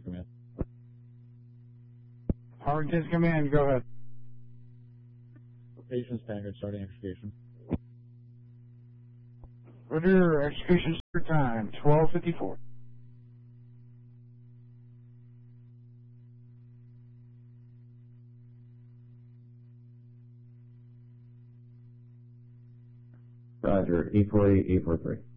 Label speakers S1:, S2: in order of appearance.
S1: Command.
S2: Harrington's Command, go ahead.
S1: Patience Vanguard starting execution.
S2: Order execution start time, 12:54.
S3: Roger, E40, E43.